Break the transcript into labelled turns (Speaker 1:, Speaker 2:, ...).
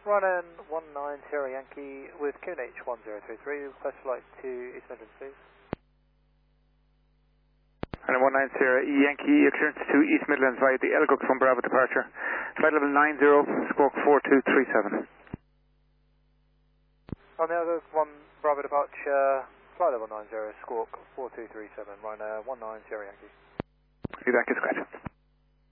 Speaker 1: Ryanair 190 Yankee with QNH 1033, request flight to East Midlands, please.
Speaker 2: And 190 Yankee, clearance to East Midlands via the Elgooks from Bravo departure. Flight level 90, squawk 4237.
Speaker 1: On the Elgooks 1 Bravo departure, flight level 90, squawk 4237, Ryanair 190 Yankee.
Speaker 2: Feedback is correct.